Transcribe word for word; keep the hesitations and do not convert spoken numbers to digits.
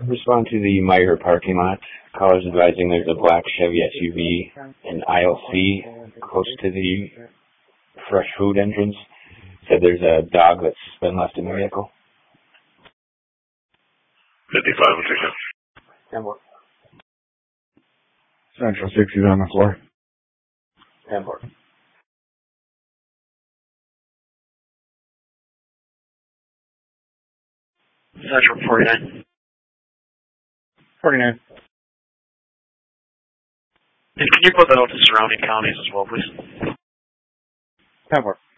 Respond to the Meyer parking lot. Callers advising there's a black Chevy S U V in aisle C close to the fresh food entrance. Said there's a dog that's been left in the vehicle. fifty-five, we'll take it. ten four. Central six is on the floor. ten four. Central forty-nine. forty-nine. And can you put that out to surrounding counties as well, please? ten four.